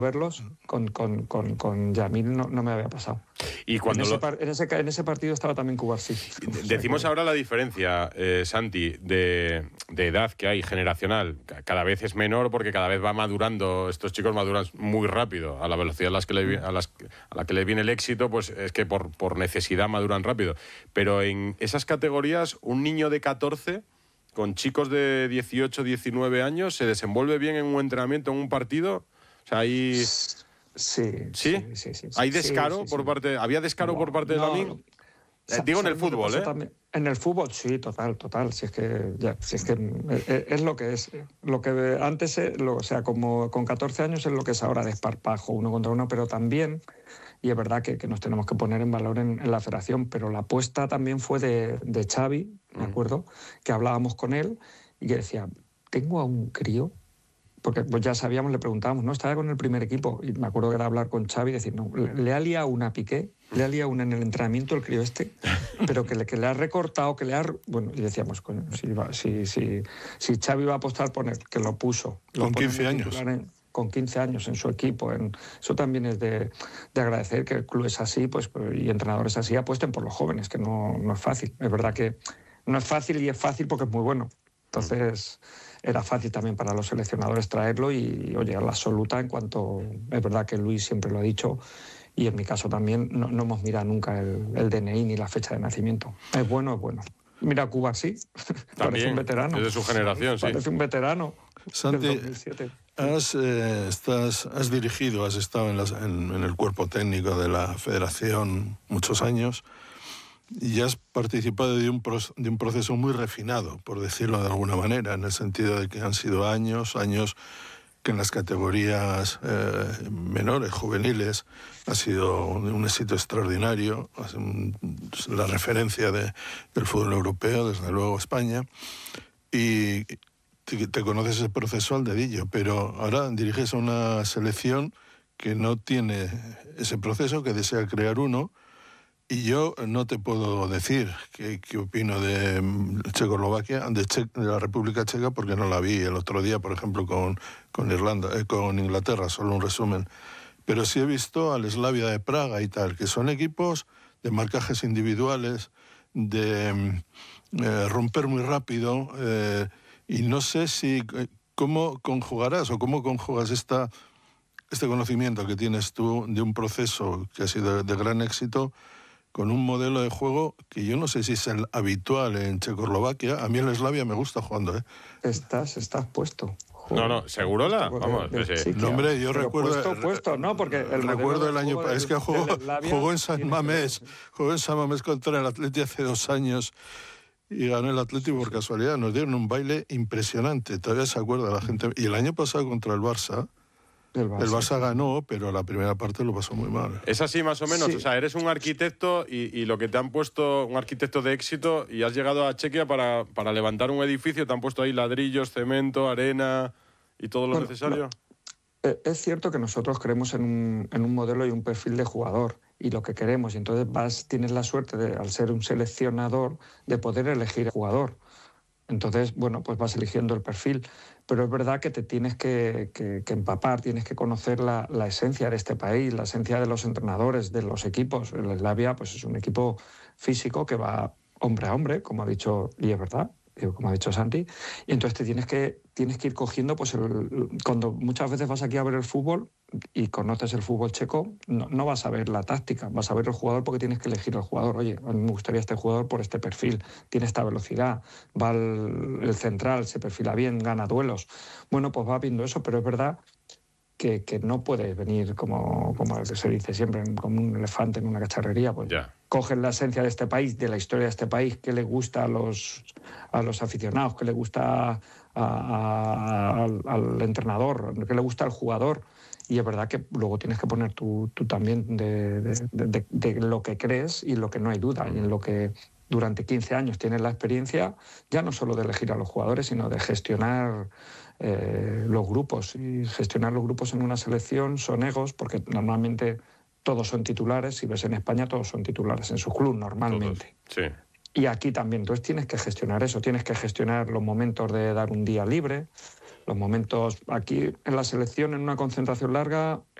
verlos, con Yamil no me había pasado. Y cuando en ese partido estaba también Cubarsí. Decimos ahora la diferencia, Santi, de edad que hay, generacional. Cada vez es menor porque cada vez va madurando. Estos chicos maduran muy rápido. A la velocidad a la que les viene el éxito, pues es que por necesidad maduran rápido. Pero en esas categorías, un niño de 14... con chicos de 18, 19 años, ¿se desenvuelve bien en un entrenamiento, en un partido? O sea, hay... Sí. ¿Hay descaro por parte... ¿Había descaro por parte de Lamine? Digo en el fútbol, ¿eh? También? En el fútbol, sí, total. Si es que es lo que es. Lo que antes, o sea, como con 14 años es lo que es ahora, desparpajo, uno contra uno, pero también, y es verdad que nos tenemos que poner en valor en la federación, pero la apuesta también fue de Xavi, me acuerdo, que hablábamos con él y que decía, tengo a un crío, porque pues ya sabíamos, le preguntábamos, ¿no? Estaba con el primer equipo, y me acuerdo que era hablar con Xavi y decir, no, le ha liado una Piqué, le ha liado una en el entrenamiento el crío este, pero que le ha recortado, bueno, y decíamos, coño, si Xavi va a apostar por él, que lo puso. Con 15 años. Con 15 años en su equipo. Eso también es de agradecer que clubes así y entrenadores así apuesten por los jóvenes, que no es fácil. Es verdad que no es fácil y es fácil porque es muy bueno. Entonces era fácil también para los seleccionadores traerlo y, oye, a la absoluta en cuanto... Es verdad que Luis siempre lo ha dicho y en mi caso también no hemos mirado nunca el DNI ni la fecha de nacimiento. Es bueno. Mira, Cuba sí, parece un veterano. Es de su generación, sí. Parece un veterano. Santi, del 2007. Has dirigido, has estado en el cuerpo técnico de la federación muchos años y has participado de un proceso muy refinado, por decirlo de alguna manera, en el sentido de que han sido años que en las categorías menores, juveniles, ha sido un éxito extraordinario, la referencia del fútbol europeo, desde luego España, y te conoces el proceso al dedillo, pero ahora diriges a una selección que no tiene ese proceso, que desea crear uno, y yo no te puedo decir qué opino de Checoslovaquia, de la República Checa, porque no la vi el otro día, por ejemplo, con Inglaterra, solo un resumen. Pero sí he visto al Slavia de Praga y tal, que son equipos de marcajes individuales, de romper muy rápido, y no sé cómo conjugarás o cómo conjugas este conocimiento que tienes tú de un proceso que ha sido de gran éxito con un modelo de juego que yo no sé si es el habitual en Checoslovaquia. A mí el Slavia me gusta jugando, ¿eh? Estás puesto. Joder, no, ¿Segurola? Vamos. No, hombre, yo recuerdo... Puesto, no, porque recuerdo el año... Es que jugó en San Mamés. Jugó en San Mamés contra el Atleti hace 2 años y ganó el Atleti por casualidad. Nos dieron un baile impresionante. Todavía se acuerda la gente. Y el año pasado contra el Barça... El Barça ganó, pero la primera parte lo pasó muy mal. Es así más o menos, sí. O sea, eres un arquitecto y lo que te han puesto, un arquitecto de éxito, y has llegado a Chequia para levantar un edificio, te han puesto ahí ladrillos, cemento, arena y todo lo necesario. No. Es cierto que nosotros creemos en un modelo y un perfil de jugador y lo que queremos, y entonces tienes la suerte de, al ser un seleccionador, de poder elegir el jugador. Entonces, bueno, pues vas eligiendo el perfil. Pero es verdad que te tienes que empapar, tienes que conocer la esencia de este país, la esencia de los entrenadores, de los equipos. El Slavia pues, es un equipo físico que va hombre a hombre, como ha dicho, y es verdad, como ha dicho Santi. Y entonces tienes que ir cogiendo, pues cuando muchas veces vas aquí a ver el fútbol y conoces el fútbol checo, no vas a ver la táctica, vas a ver el jugador porque tienes que elegir el jugador. Oye, a mí me gustaría este jugador por este perfil, tiene esta velocidad, va el central, se perfila bien, gana duelos. Bueno, pues va viendo eso, pero es verdad que no puedes venir como se dice siempre, como un elefante en una cacharrería. Pues coges la esencia de este país, de la historia de este país, qué le gusta a los aficionados, qué le gusta al entrenador, qué le gusta al jugador. Y es verdad que luego tienes que poner tú también de lo que crees y lo que no hay duda, y en lo que durante 15 años tienes la experiencia, ya no solo de elegir a los jugadores, sino de gestionar los grupos. Y gestionar los grupos en una selección son egos, porque normalmente todos son titulares. Si ves en España, todos son titulares en su club, normalmente. Todos, sí. Y aquí también, entonces tienes que gestionar eso, tienes que gestionar los momentos de dar un día libre, los momentos aquí en la selección, en una concentración larga,